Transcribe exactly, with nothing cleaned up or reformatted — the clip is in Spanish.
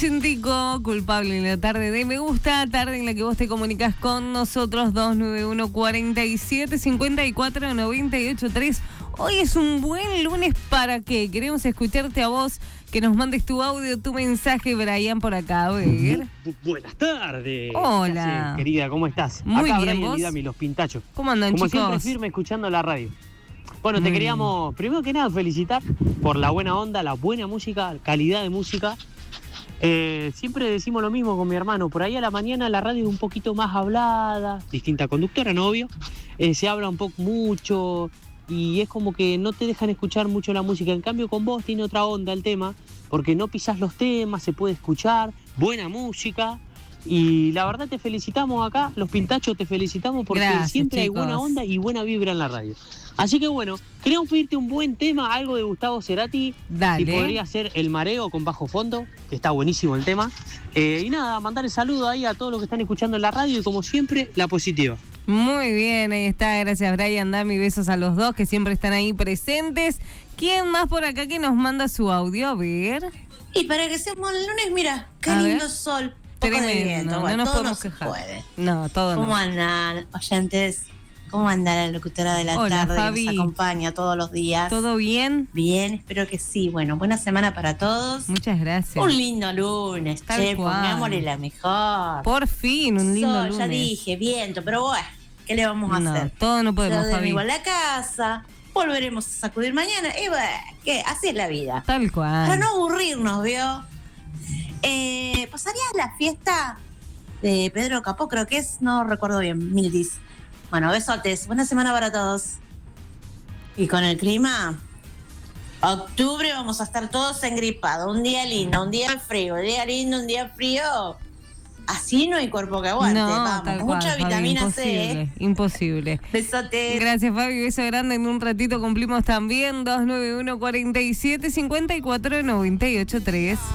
Cintico, culpable en la tarde de Me Gusta, tarde en la que vos te comunicas con nosotros, dos nueve uno, cuatro siete, cinco cuatro, nueve ocho tres. Hoy es un buen lunes para que queremos escucharte a vos, que nos mandes tu audio, tu mensaje, Brian, por acá, a ver. Bu- buenas tardes. Hola. ¿Qué haces, querida? ¿Cómo estás? Muy acá bien, Brian ¿vos? y Dami, los pintachos. ¿Cómo andan, Como chicos? siempre, firme escuchando la radio. Bueno, Muy te queríamos, primero que nada, felicitar por la buena onda, la buena música, calidad de música. Eh, siempre decimos lo mismo con mi hermano, por ahí a la mañana la radio es un poquito más hablada, distinta conductora, ¿no? Obvio. Eh, se habla un poco mucho y es como que no te dejan escuchar mucho la música. En cambio con vos tiene otra onda el tema, porque no pisás los temas, se puede escuchar, buena música. Y la verdad te felicitamos acá, los pintachos te felicitamos porque Gracias, siempre chicos. hay buena onda y buena vibra en la radio. Así que bueno, queríamos pedirte un buen tema, algo de Gustavo Cerati. Dale. Si podría ser El Mareo con bajo fondo, que está buenísimo el tema. Eh, y nada, mandar el saludo ahí a todos los que están escuchando en la radio y como siempre, la positiva. Muy bien, ahí está, gracias Brian, Dami, besos a los dos que siempre están ahí presentes. ¿Quién más por acá que nos manda su audio? A ver. Y para que sea un buen lunes, mira, qué A lindo ver. sol, poco de Tremendo, viento. no Bueno, nos todo podemos se quejar. puede. No, todo ¿Cómo no. andan, oyentes? ¿Cómo anda la locutora de la Hola, tarde Fabi. que nos acompaña todos los días? ¿Todo bien? Bien, espero que sí. Bueno, buena semana para todos. Muchas gracias. Un lindo lunes, Tal che, cual. pongámosle la mejor. Por fin, un lindo Sol, lunes. ya dije, viento, pero bueno, ¿qué le vamos a No, hacer? todo no podemos, Se Fabi. igual la casa, volveremos a sacudir mañana, y bueno, ¿qué? Así es la vida. Tal cual. Para no aburrirnos, ¿vio? Eh, ¿Pasarías la fiesta de Pedro Capó? Creo que es, no recuerdo bien, Mildis. Bueno, besotes, buena semana para todos. Y con el clima, octubre vamos a estar todos engripados. Un día lindo, un día frío, un día lindo, un día frío. Así no hay cuerpo que aguante, No, vamos. tal Mucha cual, Fabi, vitamina C, imposible, ¿eh? imposible. Besotes. Gracias, Fabi, beso grande. En un ratito cumplimos también dos nueve uno, cuatro siete, cinco cuatro, nueve ocho tres.